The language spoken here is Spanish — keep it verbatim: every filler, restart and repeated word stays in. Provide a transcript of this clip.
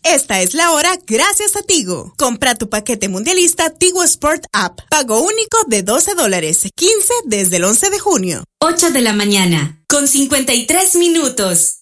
Esta es la hora gracias a Tigo. Compra tu paquete mundialista Tigo Sport App. Pago único de doce dólares, quince desde el once de junio. ocho de la mañana, con cincuenta y tres minutos.